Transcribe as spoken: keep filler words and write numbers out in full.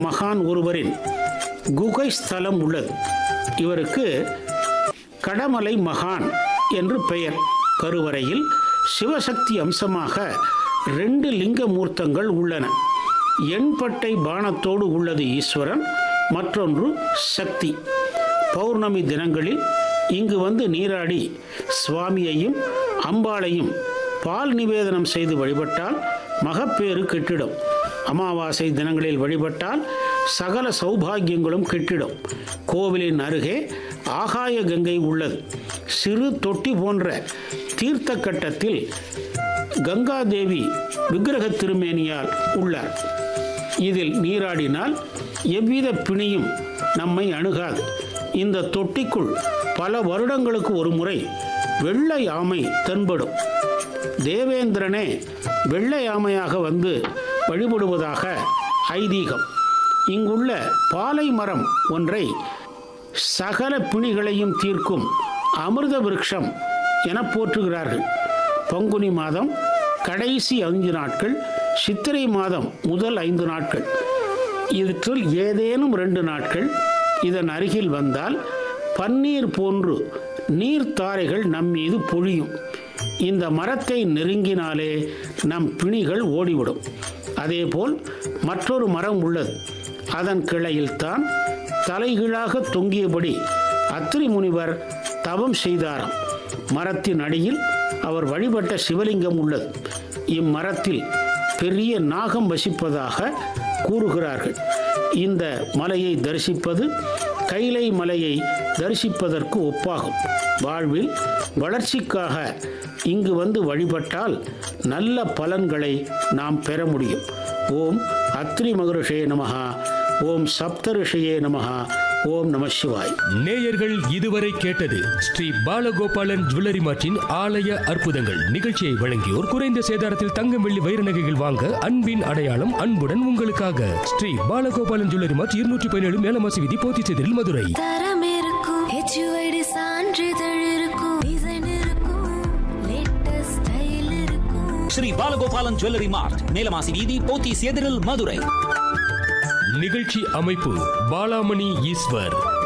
மகான் ஒருவரின் குகை ஸ்தலம் உள்ளது. இவருக்கு கடமலை மகான் என்று பெயர். கருவறையில் சிவசக்தி அம்சமாக ரெண்டு லிங்க மூர்த்தங்கள் உள்ளன. எண்பட்டை பானத்தோடு உள்ளது ஈஸ்வரன், மற்றொன்று சக்தி. பௌர்ணமி தினங்களில் இங்கு வந்து நீராடி சுவாமியையும் அம்பாளையும் பால் நிவேதனம் செய்து வழிபட்டால் மகப்பேறு கிட்டிடும். அமாவாசை தினங்களில் வழிபட்டால் சகல சௌபாகியங்களும் கிட்டிடும். கோவிலின் அருகே ஆகாய கங்கை உள்ளது. சிறு தொட்டி போன்ற தீர்த்த கட்டத்தில் கங்காதேவி விக்கிரக திருமேனியால் உள்ளார். இதில் நீராடினால் எவ்வித பிணியும் நம்மை அணுகாது. இந்த தொட்டிக்குள் பல வருடங்களுக்கு ஒரு முறை வெள்ளை ஆமை தென்படும். தேவேந்திரனே வெள்ளை ஆமையாக வந்து வழிபடுவதாக ஐதீகம். இங்குள்ள பாலை மரம் ஒன்றை சகல பிணிகளையும் தீர்க்கும் அமிர்த விருட்சம் என போற்றுகிறார்கள். பங்குனி மாதம் கடைசி ஐந்து நாட்கள், சித்திரை மாதம் முதல் ஐந்து நாட்கள், இவற்றில் ஏதேனும் ரெண்டு நாட்கள் இதன் அருகில் வந்தால் பன்னீர் போன்று நீர்த்தாரைகள் நம் மீது பொழியும். இந்த மரத்தை நெருங்கினாலே நம் பிணிகள் ஓடிவிடும். அதேபோல் மற்றொரு மரம் உள்ளது. அதன் கிளையில்தான் தலைகீழாக தொங்கியபடி அத்திரி முனிவர் தவம் செய்தாராம். மரத்தின் அடியில் அவர் வழிபட்ட சிவலிங்கம் உள்ளது. இம்மரத்தில் பெரிய நாகம் வசிப்பதாக கூறுகிறார்கள். இந்த மலையை தரிசிப்பது கைலை மலையை தரிசிப்பதற்கு ஒப்பாகும். வாழ்வில் வளர்ச்சிக்காக இங்கு வந்து வழிபட்டால் நல்ல பலன்களை நாம் பெற முடியும். ஓம் அத்ரி மகரிஷியே நமஹா, ஓம் சப்த ரிஷியே நமஹா, ஓம் நம சிவாய். நேயர்கள் இதுவரை கேட்டது ஸ்ரீ பாலகோபாலன் ஜுவல்லரி மார்ட்டின் ஆலய அற்புதங்கள் நிகழ்ச்சியை வழங்கியோர் குறைந்த சேதாரத்தில் தங்கம் வெள்ளி வைர நகைகள் வாங்க அன்பின் அடையாளம் அன்புடன் உங்களுக்காக ஸ்ரீ பாலகோபாலன் ஜுவல்லரி மார்ட் இருநூற்றி பதினேழு மேலமாசி வீதி போத்திச்சேரியில் மதுரை. தரம் இருக்கும், ஹெச்யூஐடி சான்றிதழ் இருக்கும், டிசைன் இருக்கும், லேட்டஸ்ட் ஸ்டைல் இருக்கும். ஸ்ரீ பாலகோபாலன் ஜுவல்லரி மார்ட், மேலமாசி வீதி, போத்திச்சேரியில் மதுரை. நிகழ்ச்சி அமைப்பு பாலாமணி ஈஸ்வர்.